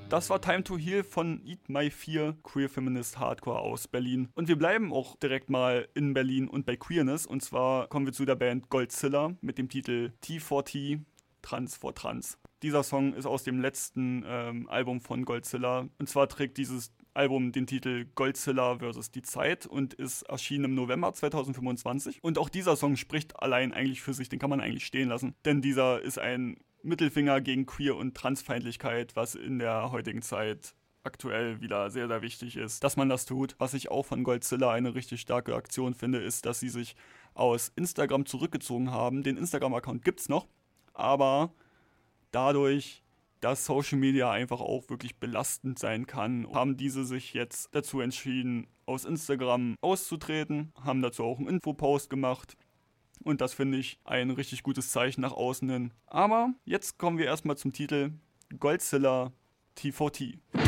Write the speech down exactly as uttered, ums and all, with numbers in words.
Das war Time to Heal von Eat My Fear, Queer Feminist Hardcore aus Berlin. Und wir bleiben auch direkt mal in Berlin und bei Queerness. Und zwar kommen wir zu der Band Godzilla mit dem Titel T vier T, Trans for Trans. Dieser Song ist aus dem letzten ähm, Album von Godzilla. Und zwar trägt dieses Album den Titel Godzilla versus die Zeit und ist erschienen im November zweitausendfünfundzwanzig. Und auch dieser Song spricht allein eigentlich für sich, den kann man eigentlich stehen lassen. Denn dieser ist ein Mittelfinger gegen Queer- und Transfeindlichkeit, was in der heutigen Zeit aktuell wieder sehr, sehr wichtig ist, dass man das tut. Was ich auch von Godzilla eine richtig starke Aktion finde, ist, dass sie sich aus Instagram zurückgezogen haben. Den Instagram-Account gibt's noch, aber dadurch, dass Social Media einfach auch wirklich belastend sein kann, haben diese sich jetzt dazu entschieden, aus Instagram auszutreten, haben dazu auch einen Infopost gemacht. Und das finde ich ein richtig gutes Zeichen nach außen hin. Aber jetzt kommen wir erstmal zum Titel Godzilla T vier T.